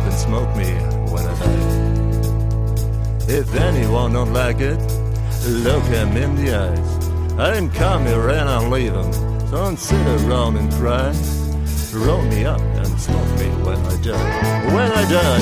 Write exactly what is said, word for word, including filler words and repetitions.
and smoke me when I die. If anyone don't like it, look him in the eyes. I didn't come here and I'll leave him, so don't sit around and cry. Roll me up and smoke me when I die. When I die.